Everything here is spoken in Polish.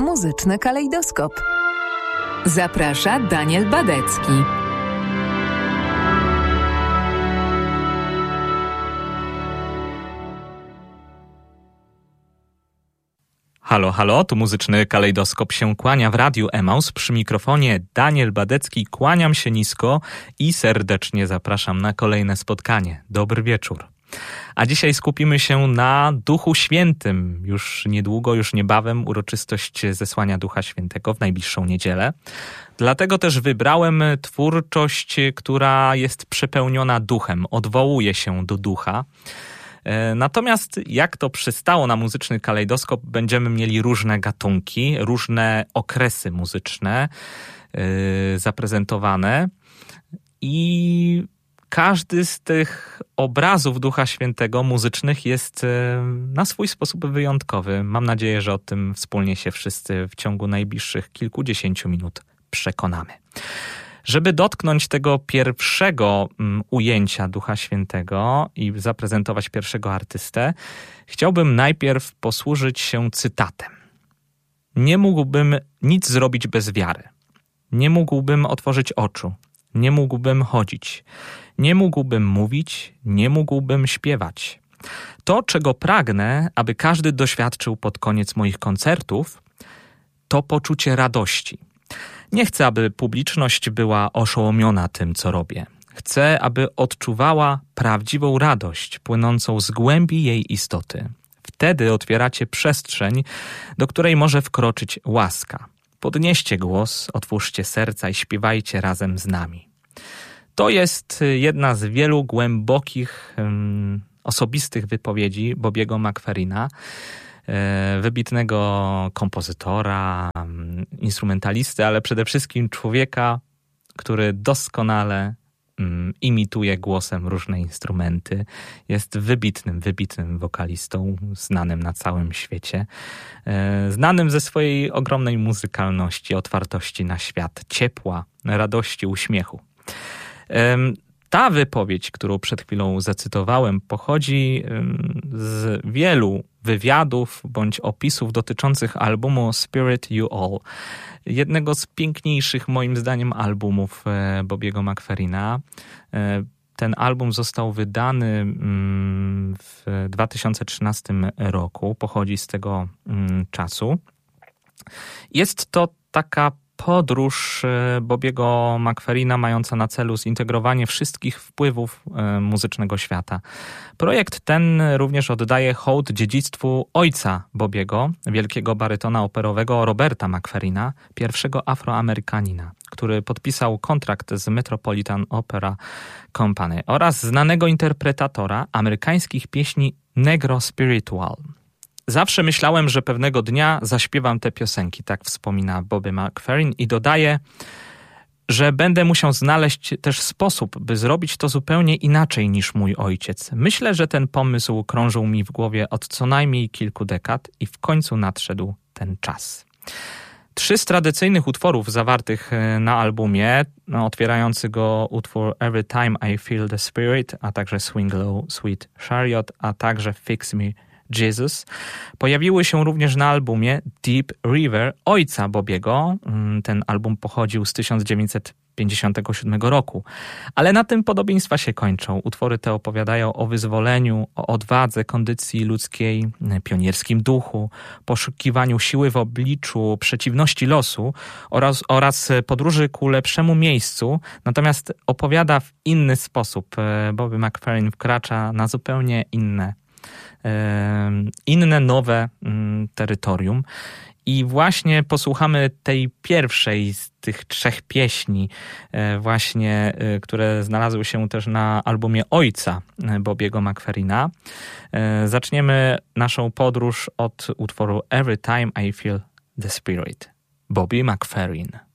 Muzyczny kalejdoskop. Zaprasza Daniel Badecki. Halo, halo, tu Muzyczny kalejdoskop się kłania w Radiu Emaus. Przy mikrofonie Daniel Badecki, kłaniam się nisko i serdecznie zapraszam na kolejne spotkanie. Dobry wieczór. A dzisiaj skupimy się na Duchu Świętym. Już niedługo, już niebawem uroczystość zesłania Ducha Świętego w najbliższą niedzielę. Dlatego też wybrałem twórczość, która jest przepełniona duchem, odwołuje się do ducha. Natomiast jak to przystało na Muzyczny kalejdoskop, będziemy mieli różne gatunki, różne okresy muzyczne zaprezentowane i każdy z tych obrazów Ducha Świętego muzycznych jest na swój sposób wyjątkowy. Mam nadzieję, że o tym wspólnie się wszyscy w ciągu najbliższych kilkudziesięciu minut przekonamy. Żeby dotknąć tego pierwszego ujęcia Ducha Świętego i zaprezentować pierwszego artystę, chciałbym najpierw posłużyć się cytatem. Nie mógłbym nic zrobić bez wiary. Nie mógłbym otworzyć oczu. Nie mógłbym chodzić. Nie mógłbym mówić. Nie mógłbym śpiewać. To, czego pragnę, aby każdy doświadczył pod koniec moich koncertów, to poczucie radości. Nie chcę, aby publiczność była oszołomiona tym, co robię. Chcę, aby odczuwała prawdziwą radość płynącą z głębi jej istoty. Wtedy otwieracie przestrzeń, do której może wkroczyć łaska. Podnieście głos, otwórzcie serca i śpiewajcie razem z nami. To jest jedna z wielu głębokich, osobistych wypowiedzi Bobbiego McFerrina, wybitnego kompozytora, instrumentalisty, ale przede wszystkim człowieka, który doskonale imituje głosem różne instrumenty. Jest wybitnym wokalistą, znanym na całym świecie, znanym ze swojej ogromnej muzykalności, otwartości na świat, ciepła, radości, uśmiechu. Ta wypowiedź, którą przed chwilą zacytowałem, pochodzi z wielu wywiadów bądź opisów dotyczących albumu Spirit You All. Jednego z piękniejszych, moim zdaniem, albumów Bobbiego McFerrina. Ten album został wydany w 2013 roku, pochodzi z tego czasu. Jest to taka podróż Bobbiego McFerrina mająca na celu zintegrowanie wszystkich wpływów muzycznego świata. Projekt ten również oddaje hołd dziedzictwu ojca Bobbiego, wielkiego barytona operowego Roberta McFerrina, pierwszego Afroamerykanina, który podpisał kontrakt z Metropolitan Opera Company oraz znanego interpretatora amerykańskich pieśni Negro Spiritual. Zawsze myślałem, że pewnego dnia zaśpiewam te piosenki, tak wspomina Bobby McFerrin i dodaje, że będę musiał znaleźć też sposób, by zrobić to zupełnie inaczej niż mój ojciec. Myślę, że ten pomysł krążył mi w głowie od co najmniej kilku dekad i w końcu nadszedł ten czas. 3 z tradycyjnych utworów zawartych na albumie, otwierający go utwór Every Time I Feel the Spirit, a także Swing Low, Sweet Chariot, a także Fix Me Jesus, pojawiły się również na albumie Deep River ojca Bobbiego. Ten album pochodził z 1957 roku. Ale na tym podobieństwa się kończą. Utwory te opowiadają o wyzwoleniu, o odwadze, kondycji ludzkiej, pionierskim duchu, poszukiwaniu siły w obliczu przeciwności losu oraz podróży ku lepszemu miejscu. Natomiast opowiada w inny sposób. Bobby McFerrin wkracza na zupełnie inne, nowe terytorium. I właśnie posłuchamy tej pierwszej z tych 3 pieśni, które znalazły się też na albumie ojca Bobbiego McFerrina. Zaczniemy naszą podróż od utworu Every Time I Feel the Spirit. Bobby McFerrin.